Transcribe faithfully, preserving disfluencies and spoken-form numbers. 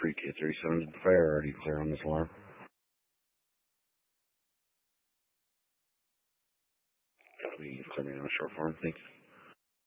three K thirty-seven. Did the fire already clear on this alarm? We clear me on a short form, thank you.